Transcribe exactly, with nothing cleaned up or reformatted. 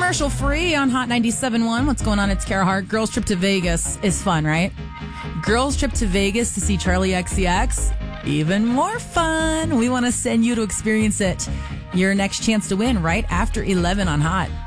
Commercial free on Hot ninety-seven point one. What's going on? It's Kara Hart. Girls' trip to Vegas is fun, right? Girls' trip to Vegas to see Charlie X C X, even more fun. We want to send you to experience it. Your next chance to win right after eleven on Hot.